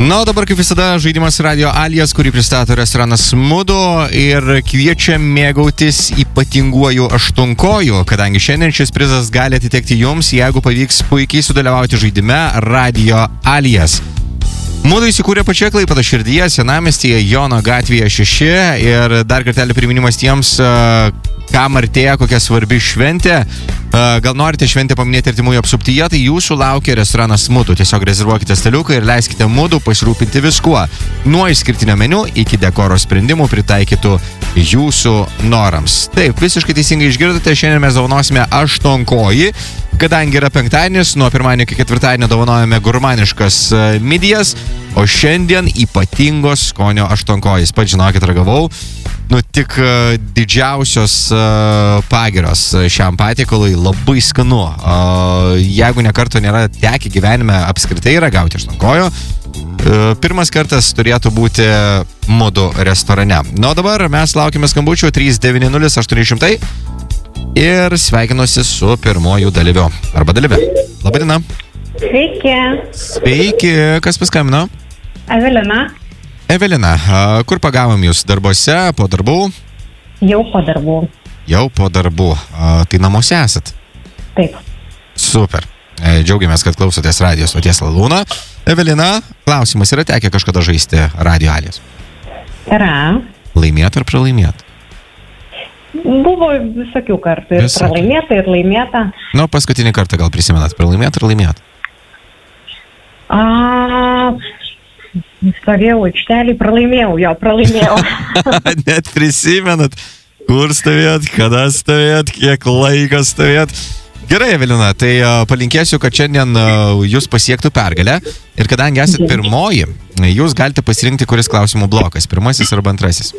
Na, o dabar kaip visada žaidimas Radio Alias, kurį pristato restoranas Mudo ir kviečia mėgautis ypatinguoju aštunkoju, kadangi šiandien šis prizas gali atitekti jums, jeigu pavyks puikiai sudalyvauti žaidime Radio Alias. Mudo įsikūrė pačioje Klaipėdos širdyje, Senamiestyje, Jono gatvėje 6 ir dar kartelį priminimas tiems, kam artėja kokia svarbi šventė. Gal norite šventę paminėti artimųjų apsuptyje, tai jūsų laukia restoranas Mudo. Tiesiog rezervuokite staliuką ir leiskite Mudo pasirūpinti viskuo. Nuo išskirtinio meniu iki dekoro sprendimų pritaikytų jūsų norams. Taip, visiškai teisingai išgirdote, šiandien mes dovanosime aštunkojį. Kadangi yra penktadienis, nuo pirmadienio iki ketvirtadienio dovanojame gurmaniškas midijas, o šiandien ypatingos skonio aštunkojis. Pats žinokit, ragavau. Tik didžiausios pagiros šiam patiekalui, labai skanu. Jeigu nekarto nėra tekę gyvenime apskritai ragauti aštunkojo, pirmas kartas turėtų būti Mudo restorane. Na, o dabar mes laukime skambučių 390 800 ir sveikinuosi su pirmoju dalyviu. Arba dalyvė. Labadiena. Sveiki. Sveiki. Kas paskambino? Evelina. Evelina, kur pagavom jūs? Darbuose, po darbų? Jau po darbų. Jau po darbų. Tai namuose esat? Taip. Super. Džiaugiamės, kad klausotės radijos stoties Lalūno. Evelina, klausimas, yra tekę kažkada žaisti Radio Alias? Yra. Laimėt ar pralaimėt? Buvo visokių kartų. Ir pralaimėta, ir laimėta. Nu, paskutinį kartą gal prisimenat, pralaimėt ar laimėt? Stovėjau aikštelį, pralaimėjau. Net prisimenat, kur stovėt, kada stovėt, kiek laikas stovėt. Gerai, Evelina, tai palinkėsiu, kad šiandien jūs pasiektų pergalę. Ir kadangi esate pirmoji, jūs galite pasirinkti, kuris klausimų blokas, pirmasis arba antrasis.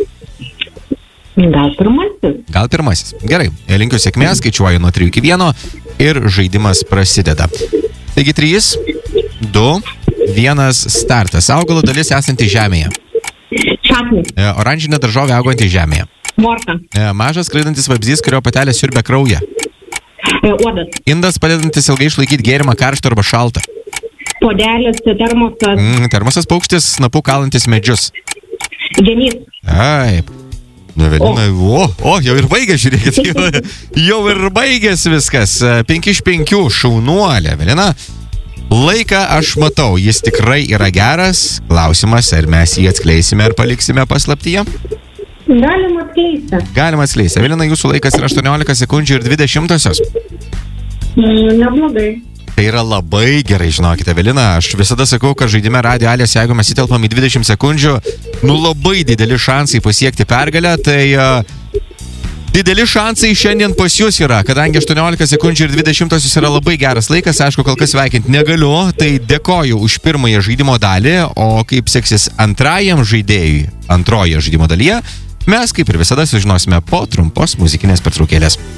Gal pirmasis. Gerai, linkiu sėkmės, skaičiuoju nuo 3 iki 1 ir žaidimas prasideda. Taigi 3, 2, 1, startas. Augalo dalis esanti žemėje. Šaknis. Oranžinė daržovė auganti žemėje. Morka. Mažas skraidantis vabzdys, kurio patelė siurbia kraują. Uodas. Indas padedantis ilgai išlaikyti gėrimą karštą arba šaltą. Puodelis, termosas. Termosas paukštis, snapu kalantis medžius. Genys. Taip. Evelina, jau ir baigė, žiūrėkit, jau ir baigės viskas. 5 iš 5, šaunuolė, Evelina. Laiką aš matau, jis tikrai yra geras. Klausimas, ar mes jį atskleisime ar paliksime paslaptyje? Galima atskleisti. Galima atskleisti. Evelina, jūsų laikas yra 18 sekundžių ir 20. Neblogai. Tai yra labai gerai, žinokite, Evelina. Aš visada sakau, kad žaidime Radio Alias, jeigu mes įtelpam į 20 sekundžių, labai dideli šansai pasiekti pergalę, tai dideli šansai šiandien pas jūs yra, kadangi 18 sekundžių ir 20 yra labai geras laikas, aišku, kol kas sveikinti negaliu, tai dėkoju už pirmąją žaidimo dalį, o kaip seksis antrajam žaidėjui, antroje žaidimo dalyje, mes kaip ir visada sužinosime po trumpos muzikinės pertraukėlės.